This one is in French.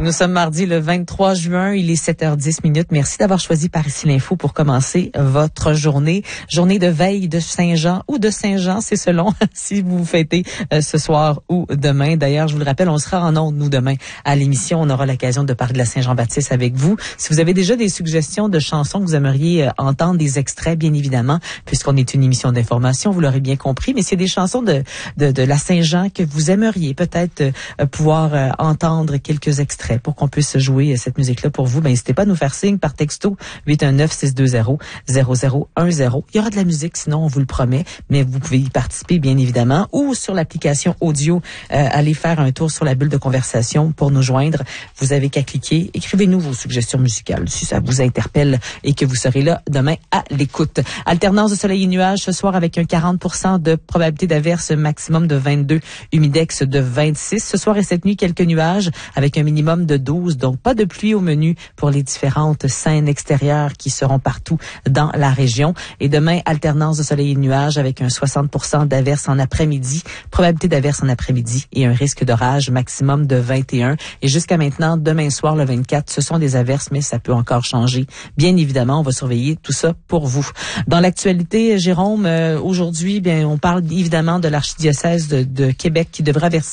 Nous sommes mardi le 23 juin, il est 7h10. Merci d'avoir choisi Par ici l'info pour commencer votre journée. Journée de veille de Saint-Jean ou de Saint-Jean, c'est selon si vous fêtez ce soir ou demain. D'ailleurs, je vous le rappelle, on sera en ondes, nous, demain, à l'émission. On aura l'occasion de parler de la Saint-Jean-Baptiste avec vous. Si vous avez déjà des suggestions de chansons que vous aimeriez entendre, des extraits, bien évidemment, puisqu'on est une émission d'information, vous l'aurez bien compris, mais c'est des chansons de la Saint-Jean que vous aimeriez peut-être pouvoir entendre quelques extraits pour qu'on puisse jouer cette musique-là pour vous, n'hésitez pas à nous faire signe par texto 819-620-0010. Il y aura de la musique, sinon on vous le promet, mais vous pouvez y participer bien évidemment, ou sur l'application audio, allez faire un tour sur la bulle de conversation pour nous joindre. Vous avez qu'à cliquer, écrivez-nous vos suggestions musicales si ça vous interpelle et que vous serez là demain à l'écoute. Alternance de soleil et nuages ce soir avec un 40% de probabilité d'averse, maximum de 22, humidex de 26. Ce soir et cette nuit, quelques nuages avec un minimum de 12, donc pas de pluie au menu pour les différentes scènes extérieures qui seront partout dans la région. Et demain, alternance de soleil et nuages avec un 60% d'averse en après-midi, probabilité d'averse en après-midi et un risque d'orage maximum de 21. Et jusqu'à maintenant, demain soir, le 24, ce sont des averses, mais ça peut encore changer. Bien évidemment, on va surveiller tout ça pour vous. Dans l'actualité, Jérôme, aujourd'hui, on parle évidemment de l'archidiocèse de Québec qui devra verser